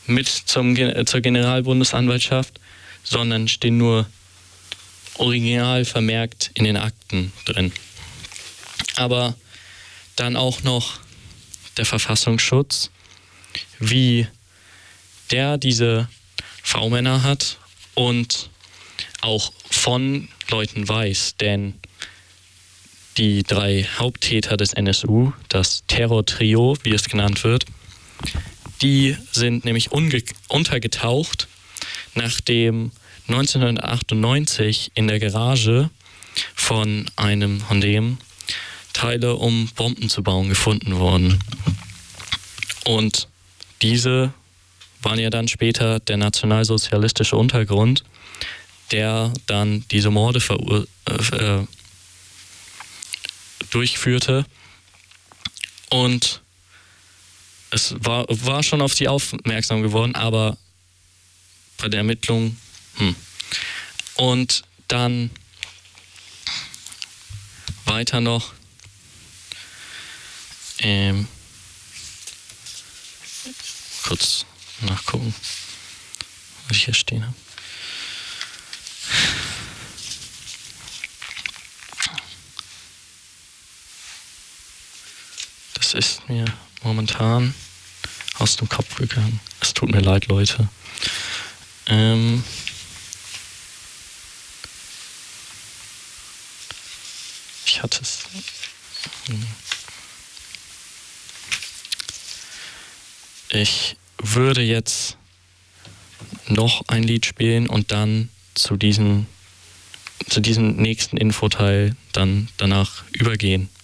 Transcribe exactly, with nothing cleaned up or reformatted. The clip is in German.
mit zum, zur Generalbundesanwaltschaft, sondern stehen nur original vermerkt in den Akten drin. Aber dann auch noch der Verfassungsschutz, wie der diese V-Männer hat und auch von Leuten weiß, denn die drei Haupttäter des N S U, das Terror-Trio, wie es genannt wird, die sind nämlich unge- untergetaucht, nachdem neunzehnhundertachtundneunzig in der Garage von einem von dem Teile, um Bomben zu bauen, gefunden wurden. Und diese waren ja dann später der nationalsozialistische Untergrund, der dann diese Morde verur- äh, durchführte. Und es war, war schon auf sie aufmerksam geworden, aber bei der Ermittlung hm. Und dann weiter noch ähm, kurz nachgucken, was ich hier stehen habe. Das ist mir momentan aus dem Kopf gegangen. Es tut mir leid, Leute. Ähm ich hatte es. Ich würde jetzt noch ein Lied spielen und dann zu diesem, zu diesem nächsten Infoteil dann danach übergehen.